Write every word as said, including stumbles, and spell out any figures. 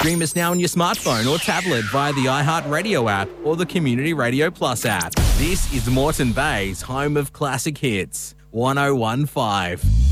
Stream us now on your smartphone or tablet via the iHeartRadio app or the Community Radio Plus app. This is Moreton Bay's home of classic hits. one oh one point five.